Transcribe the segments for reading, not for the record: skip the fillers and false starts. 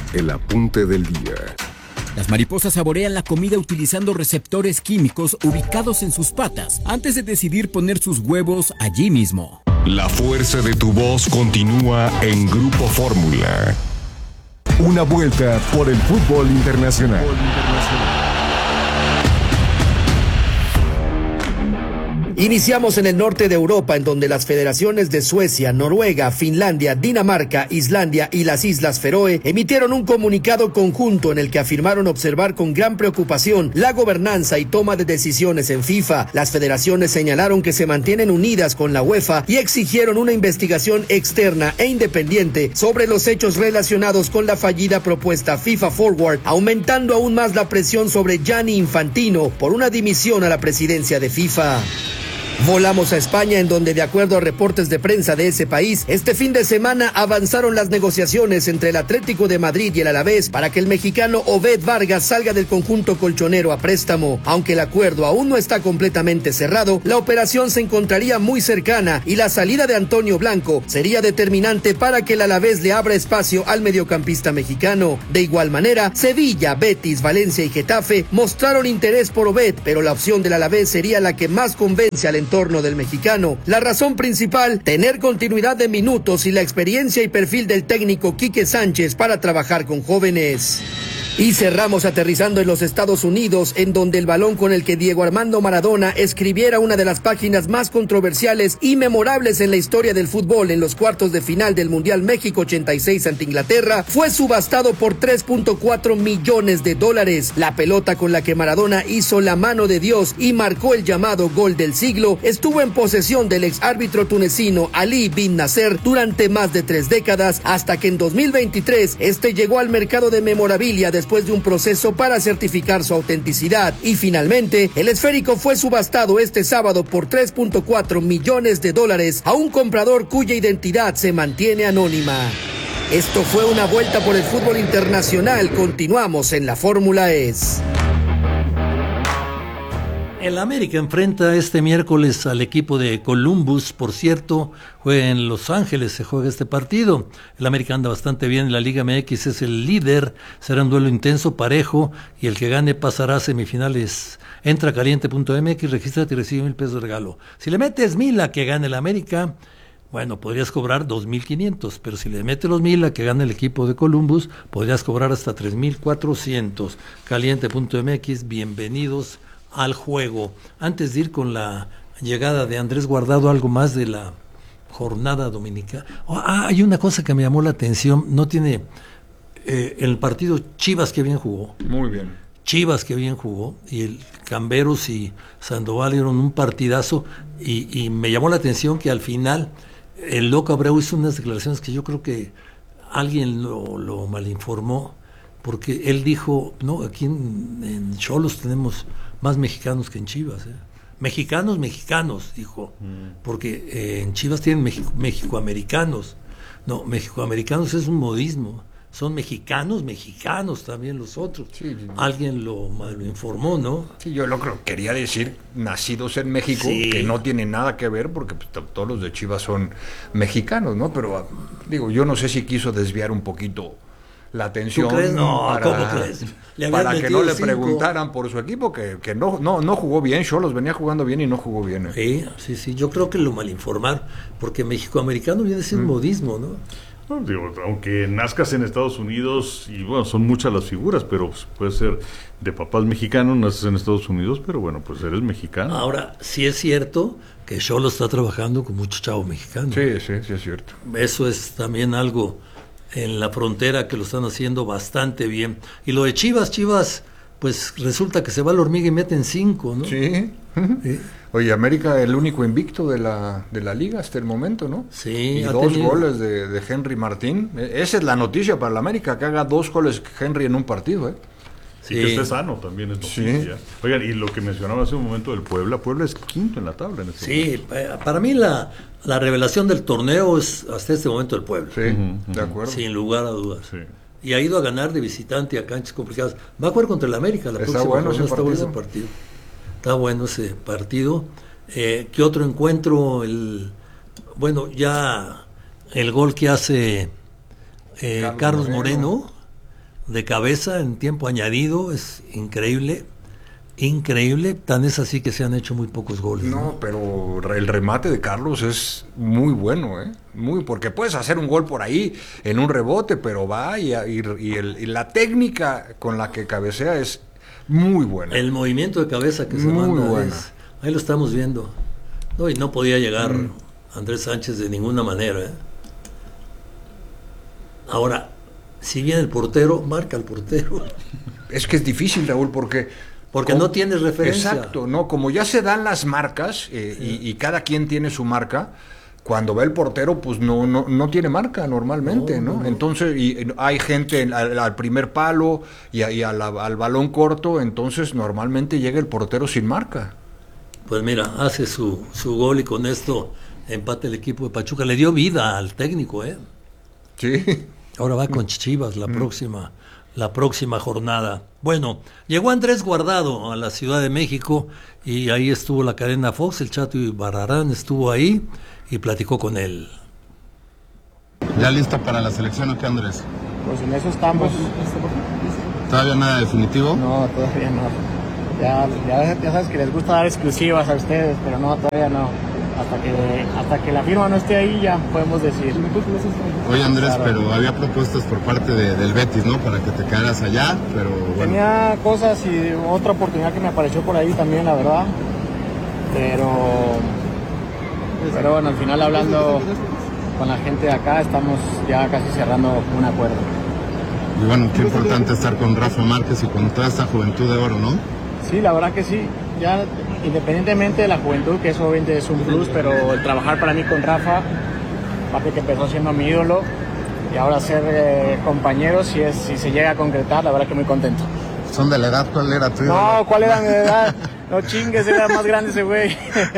el apunte del día. Las mariposas saborean la comida utilizando receptores químicos ubicados en sus patas antes de decidir poner sus huevos allí mismo. La fuerza de tu voz continúa en Grupo Fórmula. Una vuelta por el fútbol internacional. Iniciamos en el norte de Europa, en donde las federaciones de Suecia, Noruega, Finlandia, Dinamarca, Islandia y las Islas Feroe emitieron un comunicado conjunto en el que afirmaron observar con gran preocupación la gobernanza y toma de decisiones en FIFA. Las federaciones señalaron que se mantienen unidas con la UEFA y exigieron una investigación externa e independiente sobre los hechos relacionados con la fallida propuesta FIFA Forward, aumentando aún más la presión sobre Gianni Infantino por una dimisión a la presidencia de FIFA. Volamos a España, en donde, de acuerdo a reportes de prensa de ese país, este fin de semana avanzaron las negociaciones entre el Atlético de Madrid y el Alavés para que el mexicano Obed Vargas salga del conjunto colchonero a préstamo. Aunque el acuerdo aún no está completamente cerrado, la operación se encontraría muy cercana y la salida de Antonio Blanco sería determinante para que el Alavés le abra espacio al mediocampista mexicano. De igual manera, Sevilla, Betis, Valencia y Getafe mostraron interés por Obed, pero la opción del Alavés sería la que más convence al entorno del mexicano. La razón principal, tener continuidad de minutos y la experiencia y perfil del técnico Quique Sánchez para trabajar con jóvenes. Y cerramos aterrizando en los Estados Unidos, en donde el balón con el que Diego Armando Maradona escribiera una de las páginas más controversiales y memorables en la historia del fútbol en los cuartos de final del Mundial México 86 ante Inglaterra fue subastado por $3.4 millones. La pelota con la que Maradona hizo la mano de Dios y marcó el llamado gol del siglo estuvo en posesión del ex árbitro tunecino Ali Bin Nasser durante más de 3 décadas, hasta que en 2023 este llegó al mercado de memorabilia después de un proceso para certificar su autenticidad, y finalmente el esférico fue subastado este sábado por $3.4 millones a un comprador cuya identidad se mantiene anónima. Esto fue una vuelta por el fútbol internacional. Continuamos en la Fórmula ES. El América enfrenta este miércoles al equipo de Columbus. Por cierto, juega en Los Ángeles, se juega este partido. El América anda bastante bien en la Liga MX, es el líder. Será un duelo intenso, parejo, y el que gane pasará a semifinales. Entra a caliente.mx, regístrate y recibe $1,000 de regalo. Si le metes 1,000 a que gane el América, bueno, podrías cobrar 2,500, pero si le metes los 1,000 a que gane el equipo de Columbus, podrías cobrar hasta 3,400. Caliente.mx, bienvenidos al juego. Antes de ir con la llegada de Andrés Guardado, algo más de la jornada dominicana. Hay una cosa que me llamó la atención. No tiene el partido Chivas, que bien jugó. Muy bien. Chivas, que bien jugó, y el Camberos y Sandoval dieron un partidazo, y me llamó la atención que al final el Loco Abreu hizo unas declaraciones que yo creo que alguien lo malinformó, porque él dijo, no, aquí en Xolos tenemos más mexicanos que en Chivas, mexicanos, dijo, porque en Chivas tienen mexicoamericanos. No, mexicoamericanos es un modismo, son mexicanos también los otros. Sí. Alguien lo informó, ¿no? Sí, yo lo creo, quería decir nacidos en México, sí, que no tiene nada que ver, porque pues, todos los de Chivas son mexicanos, ¿no? Pero digo, yo no sé si quiso desviar un poquito la atención. ¿Tú crees? No, ¿cómo crees? Para que no le preguntaran por su equipo, que no jugó bien. Xolos venía jugando bien y no jugó bien. Sí, yo creo que lo malinformaron, porque mexicoamericano viene a ser un modismo, ¿no? No, digo, aunque nazcas en Estados Unidos, y bueno, son muchas las figuras, pero pues, puede ser de papás mexicanos, naces en Estados Unidos, pero bueno, pues eres mexicano. Ahora, sí es cierto que Xolos está trabajando con muchos chavos mexicanos. Sí es cierto. Eso es también algo en la frontera que lo están haciendo bastante bien. Y lo de Chivas, pues resulta que se va a la hormiga y meten 5, ¿no? Sí. Oye, América el único invicto de la liga hasta el momento, ¿no? Sí. Y 2 goles de Henry Martín. Esa es la noticia para la América, que haga 2 goles Henry en un partido, Sí, que esté sano también es noticia. Sí. Oigan, y lo que mencionaba hace un momento del Puebla es quinto en la tabla en este momento. Para mí la revelación del torneo es hasta este momento el Puebla. Sí, de acuerdo. Sin lugar a dudas. Sí. Y ha ido a ganar de visitante a canchas complicadas. Va a jugar contra el América la próxima bueno ese Está bueno ese partido. ¿Qué otro encuentro? Ya el gol que hace Carlos Moreno de cabeza en tiempo añadido, es increíble, tan es así que se han hecho muy pocos goles. No, pero el remate de Carlos es muy bueno, porque puedes hacer un gol por ahí en un rebote, pero va y la técnica con la que cabecea es muy buena. El movimiento de cabeza que se manda ahí lo estamos viendo. No, y no podía llegar Andrés Sánchez de ninguna manera. Ahora, si viene el portero, marca el portero. Es que es difícil, Raúl, porque no tienes referencia. Exacto, no, como ya se dan las marcas y cada quien tiene su marca, cuando va el portero, pues no tiene marca normalmente, ¿no? Entonces, y hay gente al primer palo y al balón corto, entonces normalmente llega el portero sin marca. Pues mira, hace su gol y con esto empate el equipo de Pachuca. Le dio vida al técnico, Sí. Ahora va con Chivas la próxima jornada. Bueno, llegó Andrés Guardado a la Ciudad de México y ahí estuvo la cadena Fox, el Chato Barrarán estuvo ahí y platicó con él. ¿Ya lista para la selección o qué, Andrés? Pues en eso estamos. ¿Todavía nada definitivo? No, todavía no. Ya sabes que les gusta dar exclusivas a ustedes, pero no, todavía no. Hasta que la firma no esté ahí ya podemos decir. Oye, Andrés, claro. Pero había propuestas por parte del Betis, ¿no? Para que te quedaras allá, pero bueno. Tenía cosas y otra oportunidad que me apareció por ahí también, la verdad. Pero bueno, al final hablando con la gente de acá, estamos ya casi cerrando un acuerdo. Y bueno, qué importante estar con Rafa Márquez y con toda esta juventud de oro, ¿no? Sí, la verdad que sí. Ya independientemente de la juventud, que eso obviamente es un plus, pero el trabajar para mí con Rafa, aparte que empezó siendo mi ídolo, y ahora ser compañeros, si se llega a concretar, la verdad que muy contento. ¿Son de la edad? ¿Cuál era tu ídolo? No, ¿cuál era mi edad? No chingues, era más grande ese güey.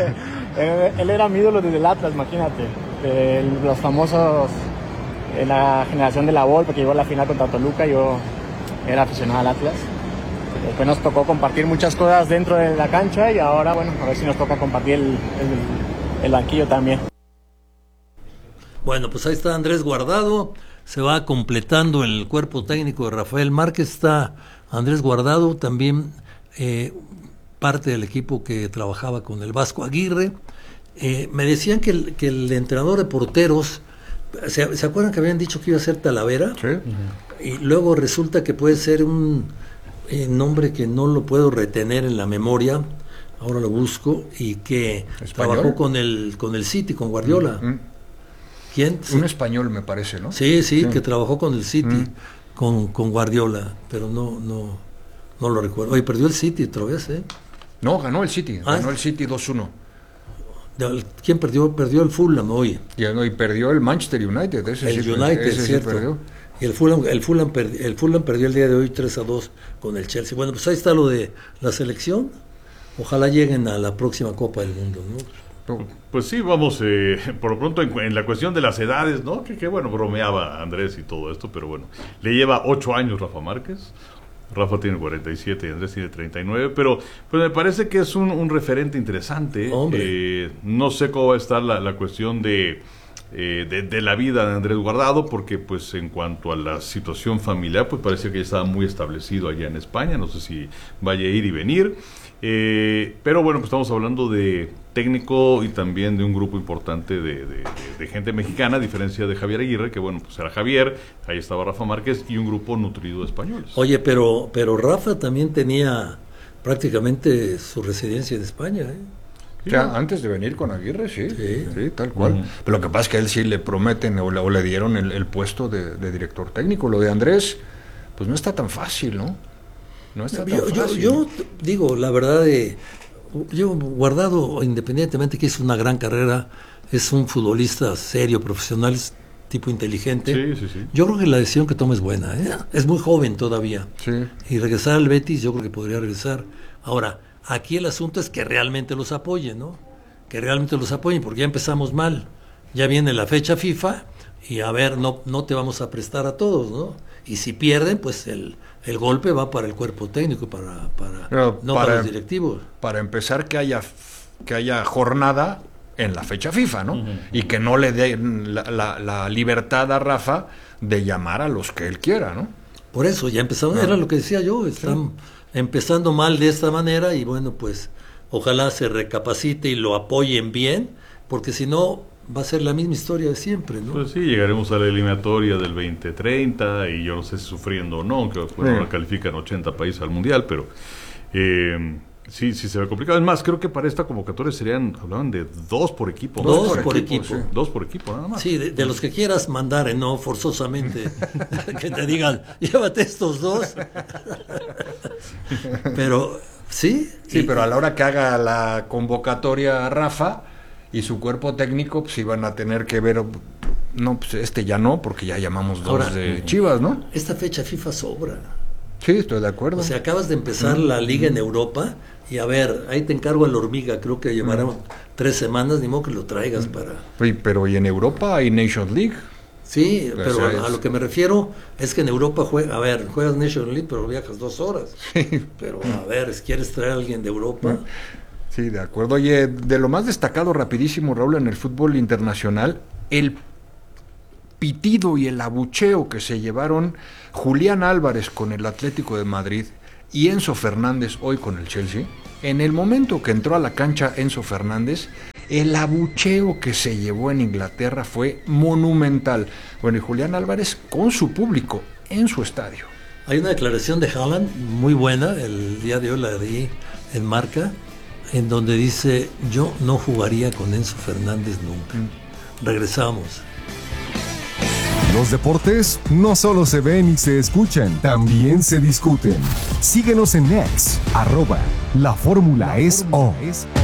Él era mi ídolo desde el Atlas, imagínate. Los famosos, en la generación de la Volpe, que llegó a la final contra Toluca, yo era aficionado al Atlas. Después nos tocó compartir muchas cosas dentro de la cancha y ahora, bueno, a ver si nos toca compartir el banquillo también. Bueno, pues ahí está Andrés Guardado, se va completando el cuerpo técnico de Rafael Márquez, está Andrés Guardado, también parte del equipo que trabajaba con el Vasco Aguirre. Me decían que el entrenador de porteros, ¿se acuerdan que habían dicho que iba a ser Talavera? Sí. Y luego resulta que puede ser un nombre que no lo puedo retener en la memoria, ahora lo busco, y que ¿Español? Trabajó con el City, con Guardiola. ¿Quién? Un español me parece, ¿no? Sí, que trabajó con el City, con Guardiola, pero no lo recuerdo. Oye, perdió el City otra vez, No, ganó el City, ganó el City 2-1. ¿Quién perdió? Perdió el Fulham hoy. Y perdió el Manchester United, ese cierto. Sí perdió. Y el Fulham perdió el día de hoy 3-2 con el Chelsea. Bueno, pues ahí está lo de la selección. Ojalá lleguen a la próxima Copa del Mundo, ¿no? Pues sí, vamos, por lo pronto en la cuestión de las edades, ¿no? Que bueno, bromeaba Andrés y todo esto, pero bueno, le lleva 8 años Rafa Márquez. Rafa tiene 47 y Andrés tiene 39, pero pues me parece que es un referente interesante. No sé cómo va a estar la cuestión de la vida de Andrés Guardado, porque pues en cuanto a la situación familiar, pues parece que ya estaba muy establecido allá en España, no sé si vaya a ir y venir, pero bueno, pues estamos hablando de técnico y también de un grupo importante de gente mexicana, a diferencia de Javier Aguirre, que bueno, pues era Javier, ahí estaba Rafa Márquez y un grupo nutrido de españoles. Oye, pero Rafa también tenía prácticamente su residencia en España, O sea, antes de venir con Aguirre, sí, tal cual. Pero lo que pasa es que a él sí le prometen o le dieron el puesto de director técnico. Lo de Andrés, pues no está tan fácil, ¿no? No está tan fácil. Yo digo, la verdad, yo Guardado, independientemente que hizo una gran carrera, es un futbolista serio, profesional, tipo inteligente. Sí. Yo creo que la decisión que toma es buena, Es muy joven todavía. Sí. Y regresar al Betis, yo creo que podría regresar. Ahora, aquí el asunto es que realmente los apoyen, ¿no? Que realmente los apoyen, porque ya empezamos mal. Ya viene la fecha FIFA y a ver, no te vamos a prestar a todos, ¿no? Y si pierden, pues el golpe va para el cuerpo técnico, para los directivos. Para empezar, que haya jornada en la fecha FIFA, ¿no? Y que no le den la libertad a Rafa de llamar a los que él quiera, ¿no? Por eso, ya empezaron, era lo que decía yo, están empezando mal de esta manera y bueno, pues ojalá se recapacite y lo apoyen bien, porque si no va a ser la misma historia de siempre, ¿no? Pues sí, llegaremos a la eliminatoria del 2030 y yo no sé si sufriendo o no, aunque ahora califican 80 países al Mundial, pero sí se ve complicado. Es más, creo que para esta convocatoria hablaban de 2 por equipo. 2 por equipo. Sí. 2 por equipo, nada más. Sí, de los que quieras mandar, no forzosamente que te digan, llévate estos 2. Pero, sí. Sí, pero a la hora que haga la convocatoria Rafa y su cuerpo técnico, pues iban a tener que ver, no, pues ya no, porque ya llamamos 2 ahora, de Chivas, ¿no? Esta fecha FIFA sobra. Sí, estoy de acuerdo. O sea, acabas de empezar la liga en Europa y a ver, ahí te encargo a la hormiga, creo que llevarán 3 semanas, ni modo que lo traigas para... Pero y en Europa hay Nations League. Sí, Pues pero a lo que me refiero es que en Europa juegas Nations League, pero viajas 2 horas. Sí. Pero a ver, si quieres traer a alguien de Europa... Sí, de acuerdo. Oye, de lo más destacado rapidísimo, Raúl, en el fútbol internacional, el pitido y el abucheo que se llevaron Julián Álvarez con el Atlético de Madrid y Enzo Fernández hoy con el Chelsea. En el momento que entró a la cancha Enzo Fernández, el abucheo que se llevó en Inglaterra fue monumental. Bueno, y Julián Álvarez con su público en su estadio. Hay una declaración de Haaland muy buena, el día de hoy la di en Marca, en donde dice, yo no jugaría con Enzo Fernández nunca. Regresamos. Los deportes no solo se ven y se escuchan, también se discuten. Síguenos en X, @LaFórmulaEsO.